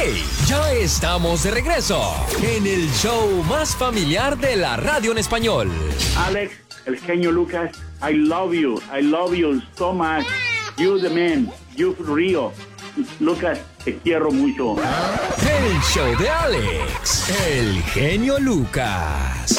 Ya estamos de regreso en el show más familiar de la radio en español. Alex, el genio Lucas, I love you so much. You the man, you Río. Lucas, te quiero mucho. El show de Alex, el genio Lucas.